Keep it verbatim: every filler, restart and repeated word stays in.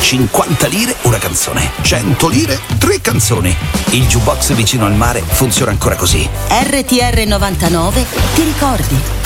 cinquanta lire una canzone, cento lire tre canzoni. Il jukebox vicino al mare funziona ancora così. R T R novantanove ti ricordi?